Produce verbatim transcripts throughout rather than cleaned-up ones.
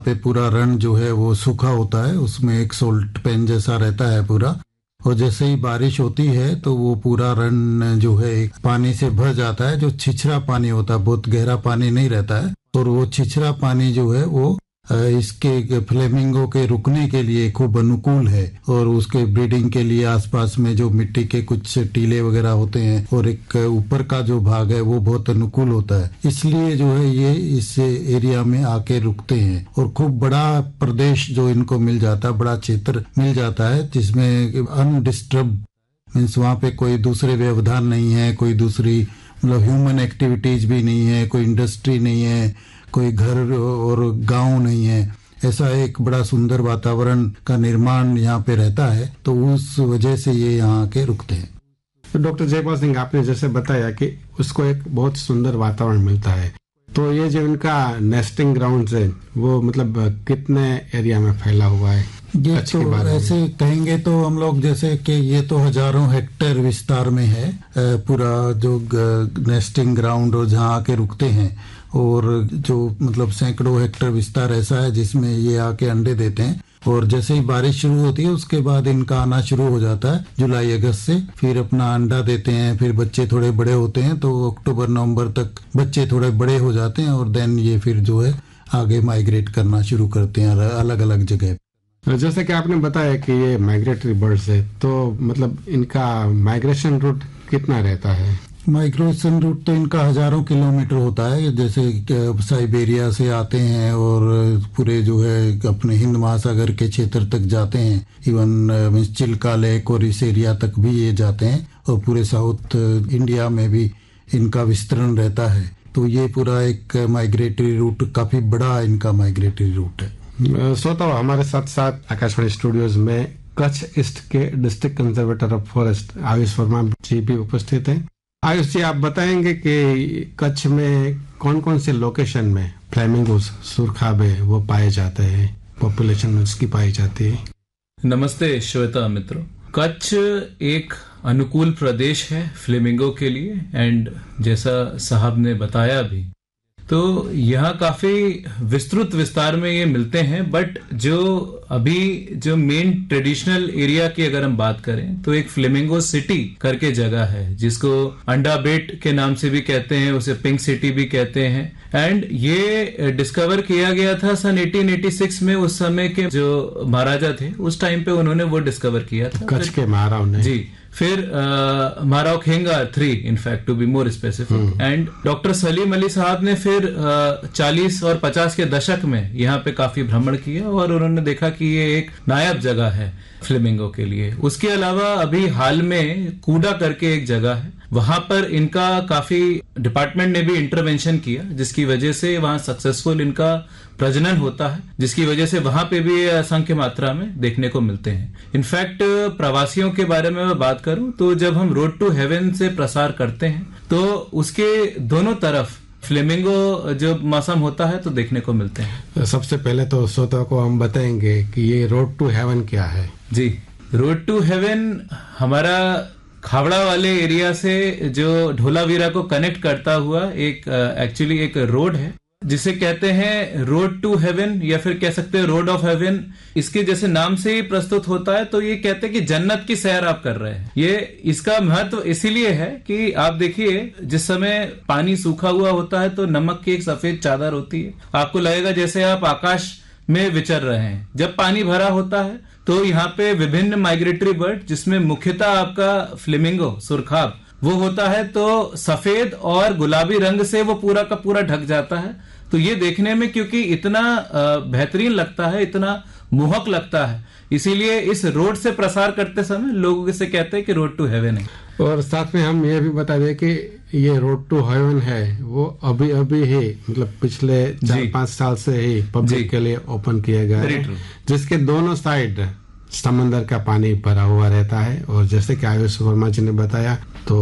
पे पूरा रण जो है वो सूखा होता है, उसमें एक सोल्ट पेन जैसा रहता है पूरा, और जैसे ही बारिश होती है तो वो पूरा रण जो है पानी से भर जाता है। जो छिछरा पानी होता है, बहुत गहरा पानी नहीं रहता है, और वो छिछरा पानी जो है वो इसके फ्लेमिंगो के रुकने के लिए खूब अनुकूल है, और उसके ब्रीडिंग के लिए आसपास में जो मिट्टी के कुछ टीले वगैरह होते हैं और एक ऊपर का जो भाग है वो बहुत अनुकूल होता है। इसलिए जो है ये इस एरिया में आके रुकते हैं, और खूब बड़ा प्रदेश जो इनको मिल जाता है, बड़ा क्षेत्र मिल जाता है जिसमें अनडिस्टर्ब मीन्स वहाँ पे कोई दूसरे व्यवधान नहीं है, कोई दूसरी मतलब ह्यूमन एक्टिविटीज भी नहीं है, कोई इंडस्ट्री नहीं है, कोई घर और गांव नहीं है। ऐसा एक बड़ा सुंदर वातावरण का निर्माण यहाँ पे रहता है, तो उस वजह से ये यहाँ के रुकते हैं। तो डॉक्टर जयपाल सिंह, आपने जैसे बताया कि उसको एक बहुत सुंदर वातावरण मिलता है, तो ये जो इनका नेस्टिंग ग्राउंड है वो मतलब कितने एरिया में फैला हुआ है? ये तो ऐसे कहेंगे तो हम लोग जैसे कि ये तो हजारों हेक्टेयर विस्तार में है पूरा जो नेस्टिंग ग्राउंड और जहाँ आके रुकते हैं, और जो मतलब सैकड़ों हेक्टेयर विस्तार ऐसा है जिसमें ये आके अंडे देते हैं, और जैसे ही बारिश शुरू होती है उसके बाद इनका आना शुरू हो जाता है जुलाई अगस्त से, फिर अपना अंडा देते हैं, फिर बच्चे थोड़े बड़े होते हैं तो अक्टूबर नवंबर तक बच्चे थोड़े बड़े हो जाते हैं, और देन ये फिर जो है आगे माइग्रेट करना शुरू करते हैं अलग अलग जगह। जैसे कि आपने बताया कि ये माइग्रेटरी बर्ड्स है, तो मतलब इनका माइग्रेशन रूट कितना रहता है? माइग्रेशन रूट तो इनका हजारों किलोमीटर होता है, जैसे साइबेरिया से आते हैं और पूरे जो है अपने हिंद महासागर के क्षेत्र तक जाते हैं, इवन चिल्का लेक और इस एरिया तक भी ये जाते हैं, और पूरे साउथ इंडिया में भी इनका विस्तरण रहता है। तो ये पूरा एक माइग्रेटरी रूट, काफी बड़ा इनका माइग्रेटरी रूट है। श्रोताओं, हमारे साथ साथ आकाशवाणी स्टूडियोज में कच्छ ईस्ट के district conservator of forest Ayush Verma जी भी उपस्थित हैं। आयुष जी, आप बताएंगे कि कच्छ में कौन कौन से लोकेशन में फ्लेमिंगोस सुरखाबे वो पाए जाते हैं, पॉपुलेशन उसकी पाई जाती है? नमस्ते श्रोता मित्रों, कच्छ एक अनुकूल प्रदेश है फ्लेमिंगो के लिए, एंड जैसा साहब ने बताया भी तो यहाँ काफी विस्तृत विस्तार में ये मिलते हैं। बट जो अभी जो मेन ट्रेडिशनल एरिया की अगर हम बात करें तो एक फ्लेमिंगो सिटी करके जगह है जिसको अंडा बेट के नाम से भी कहते हैं, उसे पिंक सिटी भी कहते हैं, एंड ये डिस्कवर किया गया था सन अठारह सौ छियासी में। उस समय के जो महाराजा थे उस टाइम पे उन्होंने वो डिस्कवर किया था, कच्छ के महाराव ने। जी, फिर माराव खेंगा three in fact to be more specific, and doctor Salim Ali साहब ने फिर चालीस और पचास के दशक में यहाँ पे काफी भ्रमण किया और उन्होंने देखा कि ये एक नायाब जगह है फ्लेमिंगो के लिए। उसके अलावा अभी हाल में कूडा करके एक जगह है, वहां पर इनका काफी डिपार्टमेंट ने भी इंटरवेंशन किया जिसकी वजह से वहां सक्सेसफुल इनका प्रजनन होता है, जिसकी वजह से वहां पे भी असंख्य मात्रा में देखने को मिलते हैं। इनफैक्ट प्रवासियों के बारे में मैं बात करूं तो जब हम रोड टू हेवन से प्रसार करते हैं तो उसके दोनों तरफ फ्लेमिंगो जो मौसम होता है तो देखने को मिलते हैं। सबसे पहले तो श्रोता को हम बताएंगे कि ये रोड टू हेवन क्या है। जी, रोड टू हेवन हमारा खावड़ा वाले एरिया से जो ढोलावीरा को कनेक्ट करता हुआ एक एक्चुअली uh, एक रोड है जिसे कहते हैं रोड टू हेवन, या फिर कह सकते हैं रोड ऑफ हेवन। इसके जैसे नाम से ही प्रस्तुत होता है तो ये कहते हैं कि जन्नत की सैर आप कर रहे हैं। ये इसका महत्व इसीलिए है कि आप देखिए जिस समय पानी सूखा हुआ होता है तो नमक की एक सफेद चादर होती है, आपको लगेगा जैसे आप आकाश में विचर रहे हैं। जब पानी भरा होता है तो यहाँ पे विभिन्न माइग्रेटरी बर्ड जिसमें मुख्यतः आपका फ्लेमिंगो सुरखाब वो होता है तो सफेद और गुलाबी रंग से वो पूरा का पूरा ढक जाता है। तो ये देखने में क्योंकि इतना बेहतरीन लगता है, इतना मोहक लगता है, इसीलिए इस रोड से प्रसार करते समय लोग इसे कहते हैं कि रोड टू हेवन है। और साथ में हम ये भी बता दें कि ये रोड टू हेवन है वो अभी अभी ही मतलब पिछले चार पांच साल से ही पब्लिक के लिए ओपन किया गया है, जिसके दोनों साइड समंदर का पानी भरा हुआ रहता है। और जैसे कि आयुष वर्मा जी ने बताया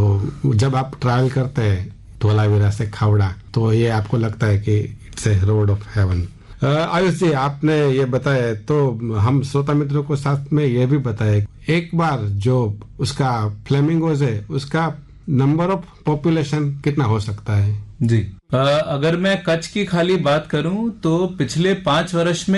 तो जब आप ट्रैवल करते हैं धोलावीरा से खावड़ा तो ये आपको लगता है कि it's a road of haven. Ayush जी, आपने ये बताया तो हम श्रोता मित्रों को साथ में ये भी बताया एक बार जो उसका फ्लेमिंगोज है उसका नंबर ऑफ पॉपुलेशन कितना हो सकता है? जी, आ, अगर मैं कच्छ की खाली बात करूं तो पिछले पांच वर्ष में